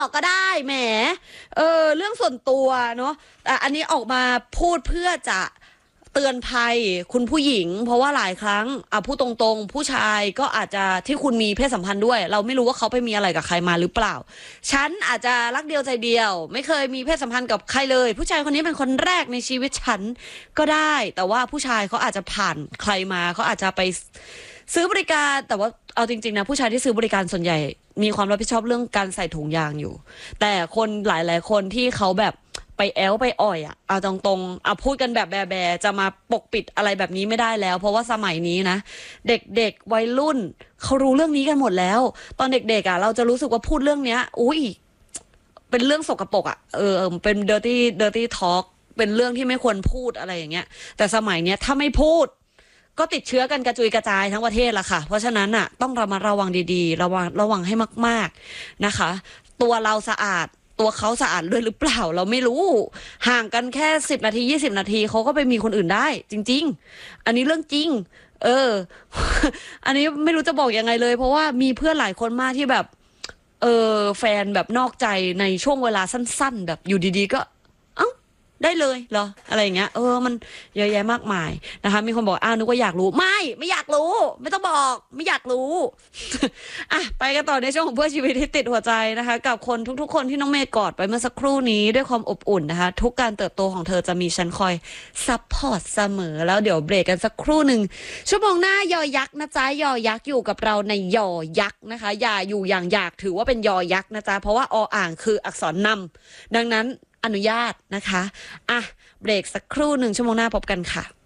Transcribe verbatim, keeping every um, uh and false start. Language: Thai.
ก็ได้แหมเออเรื่องส่วนตัวเนาะแต่อันนี้ออกมาพูดเพื่อจะเตือนภัยคุณผู้หญิงเพราะว่าหลายครั้งอ่ะพูดตรงๆผู้ชายก็อาจจะที่คุณมีเพศสัมพันธ์ด้วยเราไม่รู้ว่าเขาไปมีอะไรกับใครมาหรือเปล่าฉันอาจจะรักเดียวใจเดียวไม่เคยมีเพศสัมพันธ์กับใครเลยผู้ชายคนนี้เป็นคนแรกในชีวิตฉันก็ได้แต่ว่าผู้ชายเขาอาจจะผ่านใครมาเขาอาจจะไปซื้อบริการแต่ว่าเอาจริงๆนะผู้ชายที่ซื้อบริการส่วนใหญ่มีความรับผิดชอบเรื่องการใส่ถุงยางอยู่แต่คนหลายๆคนที่เขาแบบไปแอลไปอ่อยอ่ะเอาตรงๆเอาพูดกันแบบแบๆจะมาปกปิดอะไรแบบนี้ไม่ได้แล้วเพราะว่าสมัยนี้นะเด็กๆวัยรุ่นเขารู้เรื่องนี้กันหมดแล้วตอนเด็กๆอ่ะเราจะรู้สึกว่าพูดเรื่องเนี้ยอุ้ยเป็นเรื่องสกปรกอ่ะเออเป็น dirty dirty talk เป็นเรื่องที่ไม่ควรพูดอะไรอย่างเงี้ยแต่สมัยเนี้ยถ้าไม่พูดก็ติดเชื้อกันกระจุยกระจายทั้งประเทศละค่ะเพราะฉะนั้นอ่ะต้องระมัดระวังดีๆระวังระวังให้มากๆนะคะตัวเราสะอาดตัวเขาสะอาดด้วยหรือเปล่าเราไม่รู้ห่างกันแค่สิบนาทียี่สิบนาทีเขาก็ไปมีคนอื่นได้จริงๆอันนี้เรื่องจริงเออ อันนี้ไม่รู้จะบอกยังไงเลยเพราะว่ามีเพื่อนหลายคนมากที่แบบเออแฟนแบบนอกใจในช่วงเวลาสั้นๆแบบอยู่ดีๆก็ได้เลยเหรออะไรอย่างเงี้ยเออมันเยอะแยะมากมายนะคะมีคนบอกอ้าวนึกว่าอยากรู้ไม่ไม่อยากรู้ไม่ต้องบอกไม่อยากรู้ อ่ะไปกันต่อในช่วงของเพื่อชีวิตที่ติดหัวใจนะคะกับคนทุกๆคนที่น้องเมย์กอดไปเมื่อสักครู่นี้ด้วยความอบอุ่นนะคะทุกการเติบโตของเธอจะมีฉันคอยซัพพอร์ตเสมอแล้วเดี๋ยวเบรกกันสักครู่หนึ่งชั่วโมงหน้ายอยักษ์นะจ๊ะยอยักษ์อยู่กับเราในยอยักษ์นะคะอย่าอยู่อย่างอยากถือว่าเป็นยอยักษ์นะจ๊ะเพราะว่าออ่างคืออักษรนำดังนั้นอนุญาตนะคะอ่ะเบรกสักครู่หนึ่งชั่วโมงหน้าพบกันค่ะ